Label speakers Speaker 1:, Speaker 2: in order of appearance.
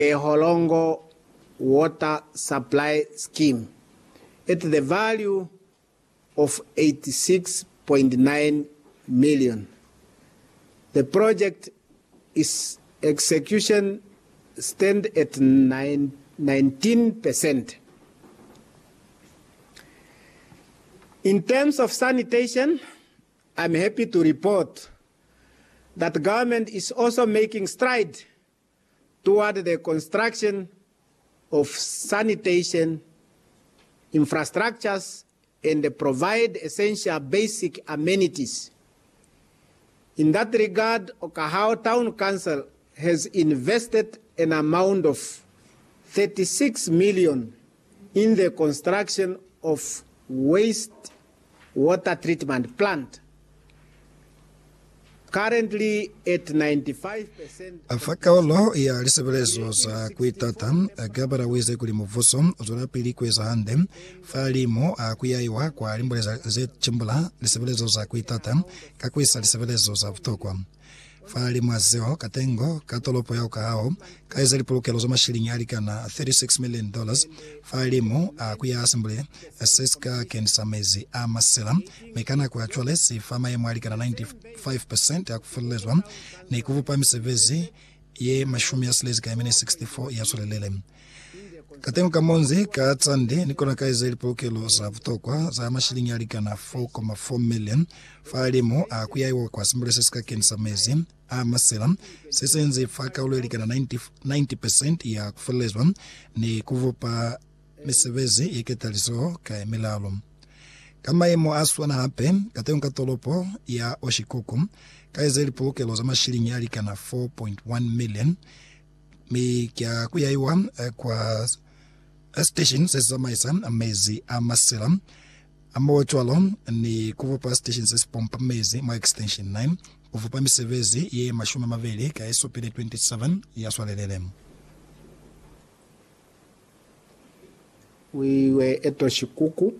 Speaker 1: a Holongo water supply scheme at the value of 86.9 million. The project is execution stand at 19%. In terms of sanitation, I'm happy to report that the government is also making stride toward the construction of sanitation infrastructures and provide essential basic amenities. In that regard, Okahao Town Council has invested an amount of 36 million in the construction of waste water treatment plant. Currently at 95%.
Speaker 2: Afakaolo ya lisebelezo za kuitata gabara weze kuli muvuso zola pili kweza hande falimo kuyaiwa kwa limboleza ze chimbula lisebelezo za kuitata kakwisa lisebelezo za vutokwa fali mwazeo katengo katolopo ya ukahao kaiza lipulukelo za mashilingi alikana $36 million falimo kuya assembly seska kensamezi amasela mekana kwa actually si fama yemu alikana 95% ya kufulezwa ni kuvupa misevezi ye mashumi ya silezi kaimene 64 ya solelele katengo kamonzi katsandi nikona kaiza lipulukelo za vutokwa za mashilingi alikana 4.4 million falimo kuyaiwa kwa assembly seska kensamezi amasela sesenzi faka ulelikana 90% ya kufulezwa ni kuvupa misevezi iketalizo ka milalo kama yemo aswa na hape katengo katolopo ya oshikuku kaiza lipulukelo za mashilingi alikana 4.1 million mikia kuyaiwa kwa stations za maisa amezi amasela amawotwalo ni kuvupa stations espompa mezi ma extension 9 kuvupa misevezi ye mashuma maveli ka SOPD 27 ya swalelele.
Speaker 1: We were at Oshikuku.